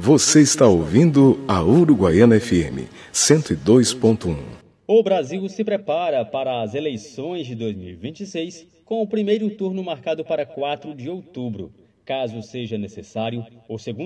Você está ouvindo a Uruguaiana FM 102.1. O Brasil se prepara para as eleições de 2026, com o primeiro turno marcado para 4 de outubro. Caso seja necessário, o segundo